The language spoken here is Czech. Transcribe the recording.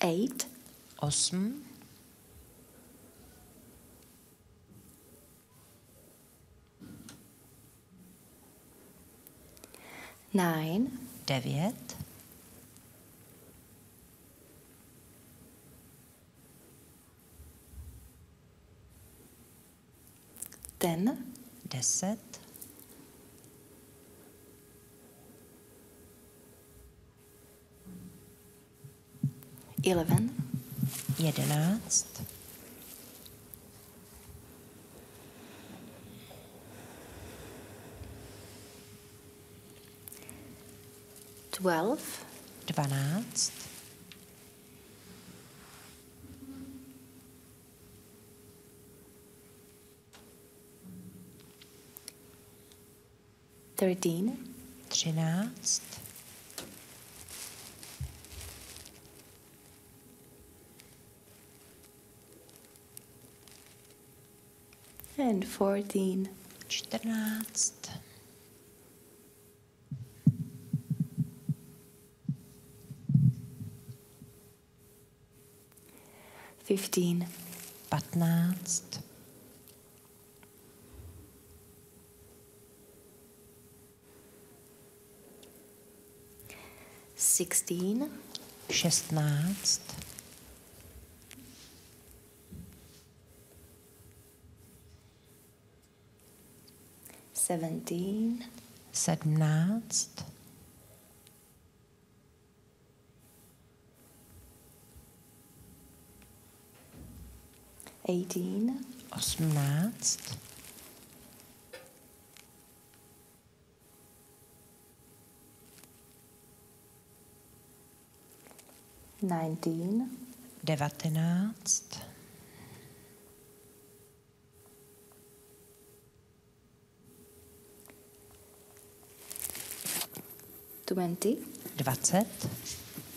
8, 8, 9, 9, 10, 10, 11, 11, 12, 12, 13, 13, and 14. 14, 15, 15, 16, 16, 17, 17, 18, 18, 19, 19, 20, 20,